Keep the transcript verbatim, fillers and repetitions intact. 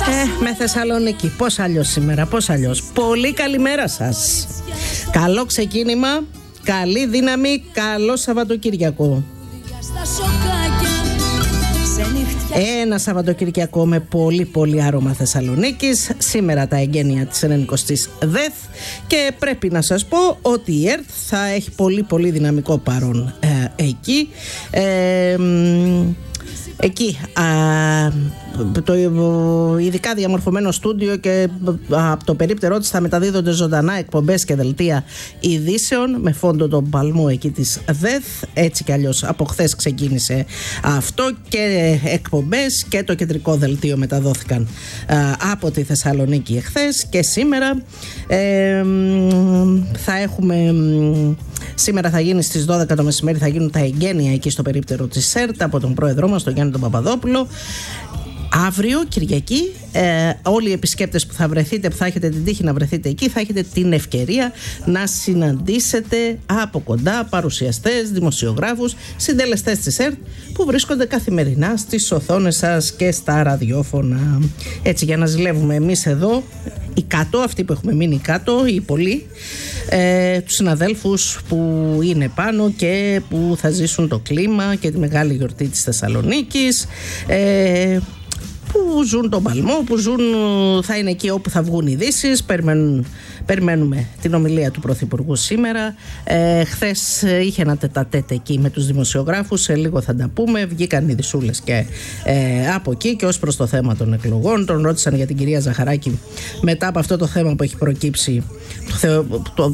Ε, με Θεσσαλονίκη. Πώς αλλιώς σήμερα, πώς αλλιώς. Πολύ καλημέρα σας. Καλό ξεκίνημα, καλή δύναμη, καλό Σαββατοκύριακο. Ένα Σαββατοκυριακό με πολύ πολύ άρωμα Θεσσαλονίκης. Σήμερα τα εγγένεια της ενενηκοστής ΔΕΘ. Και πρέπει να σας πω ότι η ΕΡΤ θα έχει πολύ πολύ δυναμικό παρόν ε, εκεί. Ε, Εκεί α, το ειδικά διαμορφωμένο στούντιο και από το περίπτερό της θα μεταδίδονται ζωντανά εκπομπές και δελτία ειδήσεων με φόντο τον παλμό εκεί της ΔΕΘ. Έτσι κι αλλιώς από χθες ξεκίνησε αυτό, και εκπομπές και το κεντρικό δελτίο μεταδόθηκαν α, από τη Θεσσαλονίκη εχθές. Και σήμερα ε, θα έχουμε σήμερα θα γίνει στις δώδεκα το μεσημέρι, θα γίνουν τα εγγένεια εκεί στο περίπτερο της ΕΡΤ από τον πρόεδρό μας, τον Γιάννη τον Παπαδόπουλο. Αύριο, Κυριακή, ε, όλοι οι επισκέπτες που θα βρεθείτε, που θα έχετε την τύχη να βρεθείτε εκεί, θα έχετε την ευκαιρία να συναντήσετε από κοντά παρουσιαστές, δημοσιογράφους, συντελεστές της ΕΡΤ που βρίσκονται καθημερινά στις οθόνες σας και στα ραδιόφωνα. Έτσι, για να ζηλεύουμε εμείς εδώ οι κάτω, αυτοί που έχουμε μείνει κάτω, οι πολλοί, ε, τους συναδέλφους που είναι πάνω και που θα ζήσουν το κλίμα και τη μεγάλη γιορτή της Θεσσαλονίκης, ε, που ζουν τον παλμό, που ζουν, θα είναι εκεί όπου θα βγουν ειδήσεις. Περιμένουν, περιμένουμε την ομιλία του Πρωθυπουργού σήμερα. Ε, χθες είχε ένα τετατέτε εκεί με τους δημοσιογράφους, σε λίγο θα τα πούμε. Βγήκαν οι ειδησούλες και ε, από εκεί. Και ως προς το θέμα των εκλογών, τον ρώτησαν για την κυρία Ζαχαράκη μετά από αυτό το θέμα που έχει προκύψει, το, το,